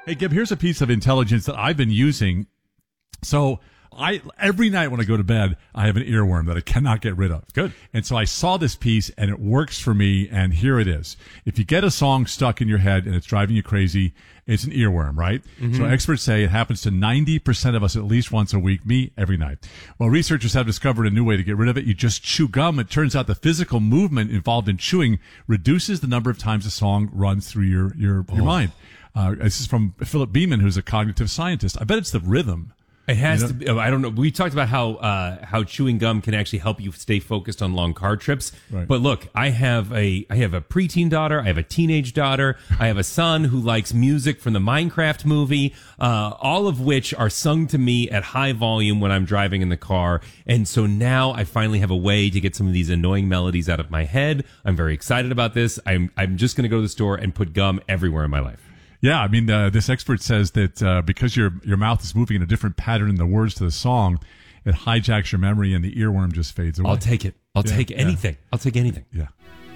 Hey, Gib, here's a piece of intelligence that I've been using. So every night when I go to bed, I have an earworm that I cannot get rid of. Good. And so I saw this piece and it works for me. And here it is. If you get a song stuck in your head and it's driving you crazy, it's an earworm, right? So experts say it happens to 90% of us at least once a week, me every night. Well, researchers have discovered a new way to get rid of it. You just chew gum. It turns out the physical movement involved in chewing reduces the number of times a song runs through your mind. This is from Philip Beeman, who's a cognitive scientist. I bet it's the rhythm. It has to be. I don't know. We talked about how chewing gum can actually help you stay focused on long car trips. Right. But look, I have a preteen daughter. I have a teenage daughter. I have a son who likes music from the Minecraft movie, all of which are sung to me at high volume when I'm driving in the car. And so now I finally have a way to get some of these annoying melodies out of my head. I'm very excited about this. I'm just going to go to the store and put gum everywhere in my life. Yeah, I mean, this expert says that because your mouth is moving in a different pattern in the words to the song, it hijacks your memory and the earworm just fades away. I'll take it. I'll take anything. I'll take anything. Yeah.